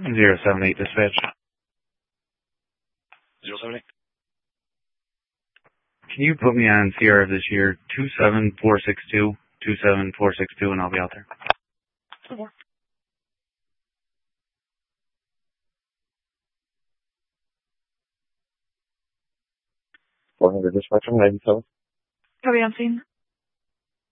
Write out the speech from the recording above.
078 dispatch. 078. Can you put me on Sierra this year, 27462, 27462, and I'll be out there. Okay. 400 dispatch on 97. Copy on scene.